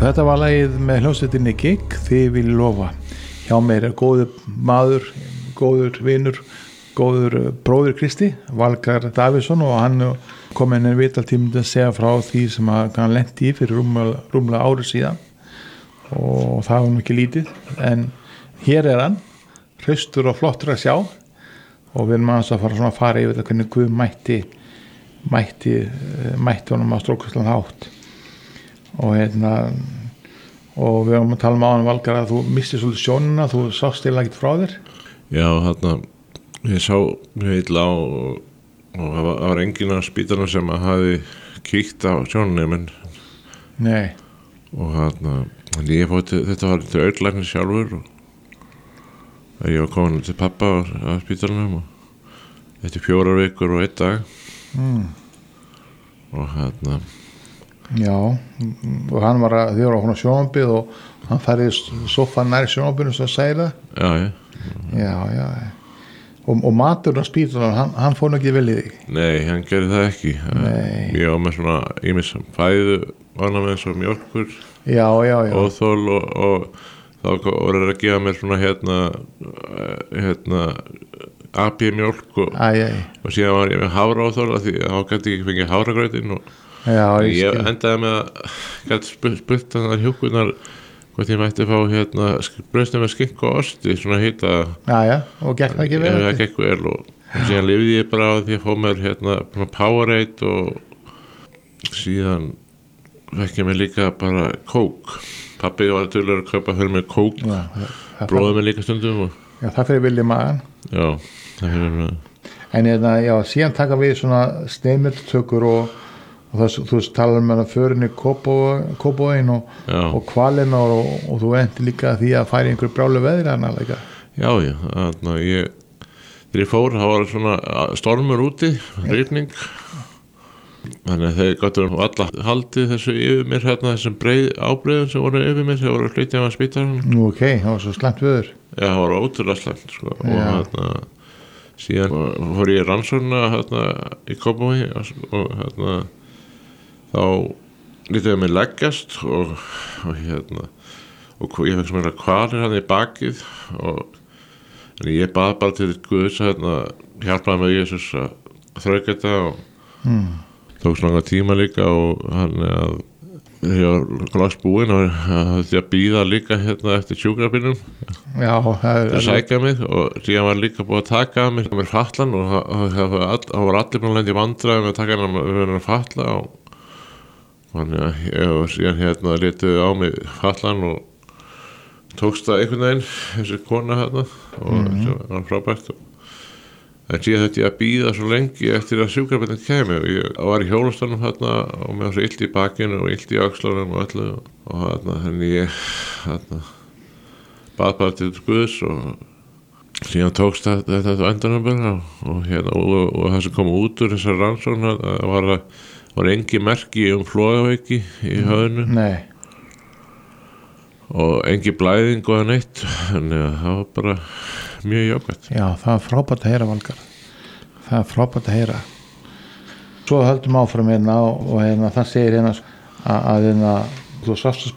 Þetta var lagið með hljómsveitinni Gigg, Þið viljið lofa. Hjá mér góður maður, góður vinur, góður bróðir Kristi, Valgarð Davíðsson, og hann kom inn viðtaltíminn að segja frá því sem hann lenti í fyrir rúmlega ári síðan, og það var ekki lítið, en hér hann, hraustur og flottur að sjá, og við erum að fara yfir þetta hvernig Guð mætti honum á stórkostlegan hátt. Og og við erum að tala á hann, Valgarð, að þú mistir svolítið sjónina, þú sást eiginlega ekkert frá þér. Já, ég sá mjög illa á, og það var enginn á spítalanum sem hafi kíkt á sjónina minn. Nei. Og þetta var til augnlæknir sjálfur, og ég var komin til pappa á spítalanum, og eftir 4 vikur og 1 dag. Og Já, og hann var að þið voru á sjónvarpið, og hann færði sofa nær sjónvarpinu, svo að segja það. Já. Og maturinn á spítalanum, hann fór nú ekki vel í þig? Nei, hann gerði það ekki. Nei. Ég var með svona ýmis fæðu, vana með eins og mjólkur, já. óþol, og þá voru að gefa mér svona AB-mjólk, og síðan var ég með hafraóþol, því að þá gæti ég ekki fengið hafragrautinn, og ég endaði með að gæti spurt þannig hjúkunar hvort ég mætti fá brauðsneið með skinku og osti, svona hita. Og gekk það ekki vel? Það gekk vel, og síðan lifði ég bara á því að fá mér Powerade, og síðan fekk ég mér líka bara kók. Pabbi var tölulegur að kaupa fyrir mér kók, bróði mér líka stundum. Já, það fyrir vilja maðan. Já, það fyrir maðan. En síðan taka við svona sneiðmyndatökur, og þú talar að förinni Kópavoginn og Hvalina, og þú endi líka því að færi einhver brjálu veðri hana líka. Já, þegar ég fór, það var svona stormur úti, rigning, þannig að þeir gáttu alla haldið þessu yfir mér, þessum ábreiðum sem voru yfir mér, þeir voru að flytja á spítalanum. Ok, það var svo slæmt veður. Já, það var ótrúlega slæmt, sko. Og síðan fór ég rannsóknina í Kópavogi, og þá lítið ég mig leggjast, og ég fekk sem kvalir í bakið, og ég bað bara til Guðs að hjálpaði mig Jesus að þrauka þetta, og tók svona tíma líka, og ég var lags búinn, og þetta að bíða líka eftir sjúkrabílnum til að sækja mig, og síðan var líka búið að taka mig fatlan, og það var allir búin að lenda í vandræðum með að taka hann fatla, og þannig að ég síðan lituði á mig fallan, og tókst það einhvern veginn, þessi kona og það var frábært, en síðan þetta ég að bíða svo lengi eftir að sjúkrabíllinn kemi, og ég var í hjólastalnum og mér var svo illt í bakinu og illt í öxlunum og öllu, og þannig ég bað bara til Guðs, og síðan tókst þetta endanum bara, og það sem kom út úr þessar rannsókn var engin merki flogaveiki í höfðinu. Nei. Og engin blæðing og neitt, þannig að það var bara mjög jákvætt. Já, það er frábært að heyra, Valgarð. Það er frábært að heyra. Svo höldum áfram og það segir að þú sást